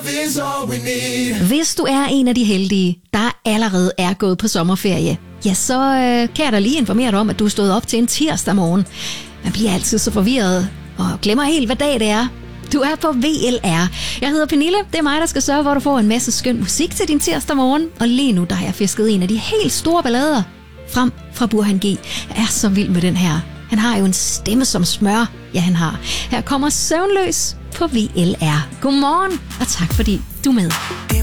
Hvis du er en af de heldige, der allerede er gået på sommerferie, ja, så kan jeg da lige informere dig om, at du er stået op til en tirsdag morgen. Man bliver altid så forvirret og glemmer helt, hvad dag det er. Du er på VLR. Jeg hedder Pernille. Det er mig, der skal sørge for, at du får en masse skøn musik til din tirsdag morgen. Og lige nu, der har jeg fisket en af de helt store ballader frem fra Burhan G. Jeg er så vild med den her. Han har jo en stemme som smør. Ja, han har. Her kommer Søvnløs på VLR. Godmorgen, og tak fordi du er med.